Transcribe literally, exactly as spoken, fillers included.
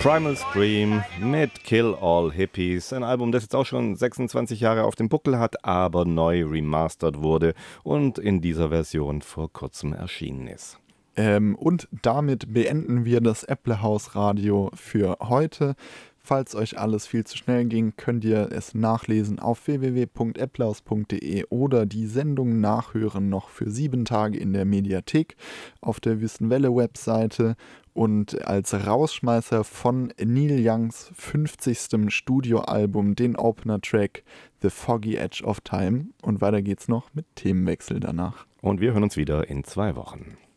Primal Scream mit Kill All Hippies, ein Album, das jetzt auch schon sechsundzwanzig Jahre auf dem Buckel hat, aber neu remastert wurde und in dieser Version vor kurzem erschienen ist. Ähm, und damit beenden wir das Äpplehaus Radio für heute. Falls euch alles viel zu schnell ging, könnt ihr es nachlesen auf w w w punkt äpplehaus punkt d e oder die Sendung nachhören noch für sieben Tage in der Mediathek auf der Wüstenwelle-Webseite. Und als Rausschmeißer von Neil Youngs fünfzigstem Studioalbum den Opener-Track The Foggy Edge of Time. Und weiter geht's noch mit Themenwechsel danach. Und wir hören uns wieder in zwei Wochen.